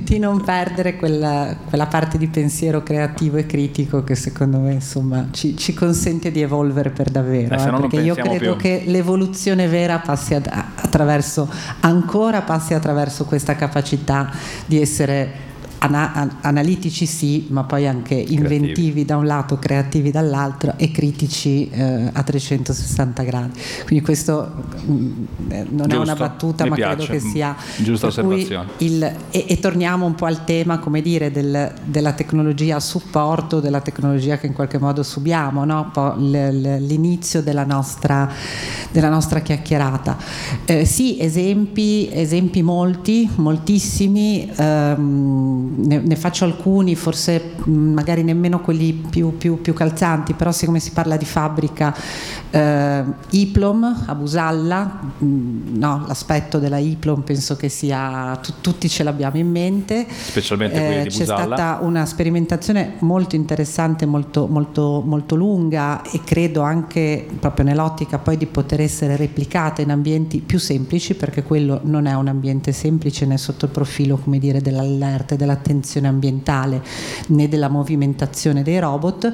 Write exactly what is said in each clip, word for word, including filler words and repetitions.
di non perdere quella, quella parte di pensiero creativo e critico che secondo me insomma ci, ci consente di evolvere per davvero, eh, eh, perché io credo più. che l'evoluzione vera passi ad, attraverso ancora passi attraverso questa capacità di essere Ana- analitici sì, ma poi anche inventivi creativi da un lato, creativi dall'altro e critici eh, a trecentosessanta gradi. Quindi questo mh, non Giusto, è una battuta, ma piace. Credo che sia giusta osservazione. Il, e, e torniamo un po' al tema, come dire, del, della tecnologia a supporto, della tecnologia che in qualche modo subiamo, no? Un po' l, l'inizio della nostra, della nostra chiacchierata. Eh, sì, esempi, esempi molti, moltissimi. Ehm, Ne, ne faccio alcuni, forse magari nemmeno quelli più, più, più calzanti, però siccome si parla di fabbrica, eh, Iplom a Busalla, mh, no, l'aspetto della Iplom penso che sia tu, tutti ce l'abbiamo in mente, specialmente quelli eh, di c'è Busalla. C'è stata una sperimentazione molto interessante, molto, molto, molto lunga e credo anche proprio nell'ottica poi di poter essere replicata in ambienti più semplici, perché quello non è un ambiente semplice né sotto il profilo, come dire, dell'allerta e della attenzione ambientale né della movimentazione dei robot.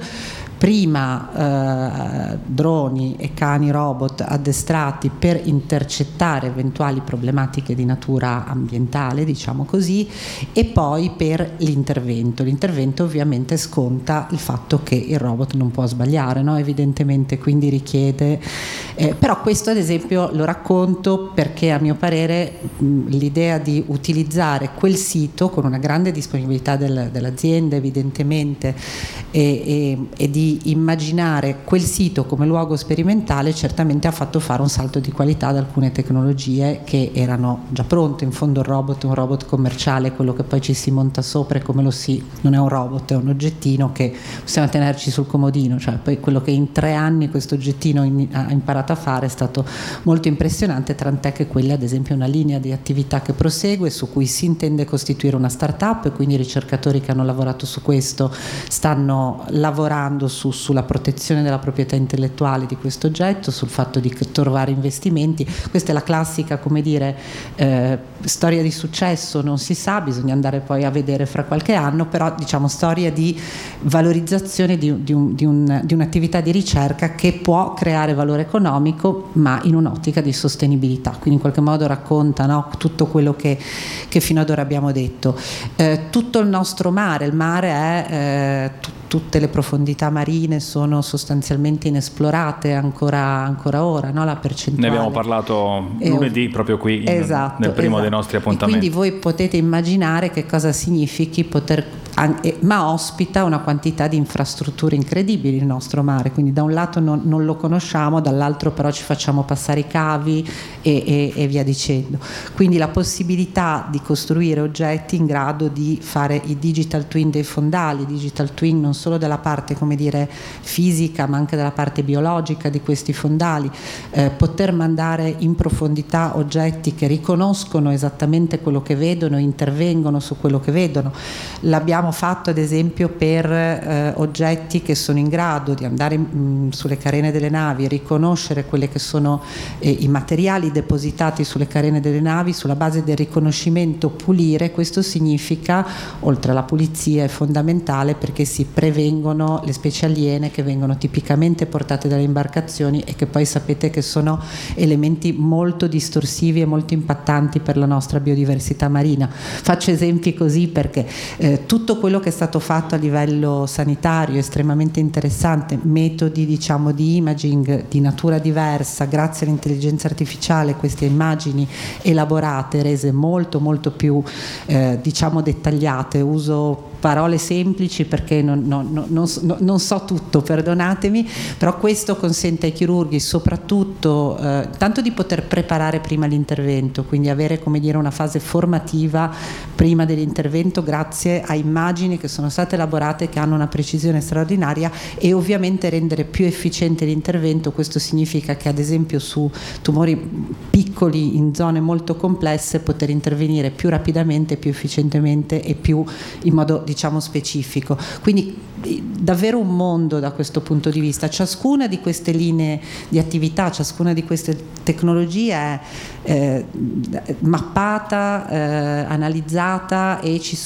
Prima eh, droni e cani robot addestrati per intercettare eventuali problematiche di natura ambientale, diciamo così, e poi per l'intervento. L'intervento ovviamente sconta il fatto che il robot non può sbagliare, no? Evidentemente, quindi richiede eh, però questo ad esempio lo racconto perché a mio parere mh, l'idea di utilizzare quel sito con una grande disponibilità del, dell'azienda evidentemente e, e, e di immaginare quel sito come luogo sperimentale certamente ha fatto fare un salto di qualità ad alcune tecnologie che erano già pronte. In fondo il robot è un robot commerciale, quello che poi ci si monta sopra e come lo si non è un robot, è un oggettino che possiamo tenerci sul comodino, cioè poi quello che in tre anni questo oggettino in, ha imparato a fare è stato molto impressionante, tant'è che quella ad esempio è una linea di attività che prosegue, su cui si intende costituire una start-up e quindi i ricercatori che hanno lavorato su questo stanno lavorando su, sulla protezione della proprietà intellettuale di questo oggetto, sul fatto di trovare investimenti. Questa è la classica, come dire, eh, storia di successo, non si sa, bisogna andare poi a vedere fra qualche anno, però diciamo storia di valorizzazione di, di, un, di, un, di un'attività di ricerca che può creare valore economico ma in un'ottica di sostenibilità, quindi in qualche modo racconta, no, tutto quello che, che fino ad ora abbiamo detto. Eh, tutto il nostro mare, il mare è eh, t- tutte le profondità marine sono sostanzialmente inesplorate ancora, ancora ora, no? La percentuale. Ne abbiamo parlato lunedì proprio qui in, esatto, nel primo esatto. dei nostri appuntamenti. E quindi voi potete immaginare che cosa significhi poter, ma ospita una quantità di infrastrutture incredibili il nostro mare, quindi da un lato non, non lo conosciamo, dall'altro però ci facciamo passare i cavi e, e, e via dicendo. Quindi la possibilità di costruire oggetti in grado di fare i digital twin dei fondali, digital twin non solo della parte, come dire, fisica ma anche della parte biologica di questi fondali, eh, poter mandare in profondità oggetti che riconoscono esattamente quello che vedono, intervengono su quello che vedono. L'abbiamo fatto ad esempio per eh, oggetti che sono in grado di andare mh, sulle carene delle navi, riconoscere quelli che sono eh, i materiali depositati sulle carene delle navi, sulla base del riconoscimento pulire. Questo significa, oltre alla pulizia, è fondamentale perché si prevengono le specie aliene che vengono tipicamente portate dalle imbarcazioni e che poi sapete che sono elementi molto distorsivi e molto impattanti per la nostra biodiversità marina. Faccio esempi così perché eh, tutto quello che è stato fatto a livello sanitario è estremamente interessante, metodi diciamo di imaging di natura diversa, grazie all'intelligenza artificiale queste immagini elaborate, rese molto molto più eh, diciamo dettagliate. Uso parole semplici perché non, non, non, non, non so tutto, perdonatemi, però questo consente ai chirurghi soprattutto eh, tanto di poter preparare prima l'intervento, quindi avere, come dire, una fase formativa prima dell'intervento grazie a immagini che sono state elaborate, che hanno una precisione straordinaria, e ovviamente rendere più efficiente l'intervento. Questo significa che ad esempio su tumori piccoli in zone molto complesse poter intervenire più rapidamente, più efficientemente e più in modo diciamo specifico. Quindi davvero un mondo da questo punto di vista. Ciascuna di queste linee di attività, ciascuna di queste tecnologie è eh, mappata, eh, analizzata, e ci